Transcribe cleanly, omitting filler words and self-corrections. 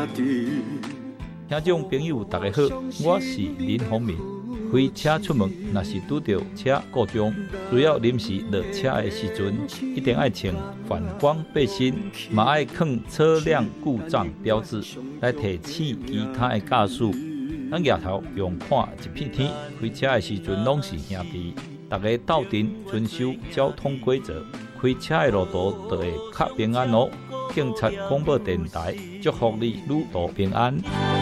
听众朋友，大家好，我是林鸿明。开车出门，若是拄到车故障，需要临时落车的时阵，一定要穿反光背心，嘛要放车辆故障标志，来提醒其他的驾驶。咱夜头用看一片天，开车的时阵拢是兄弟，大家斗阵遵守交通规则，开车的路途就会较平安哦。警察广播电台祝福你旅途平安。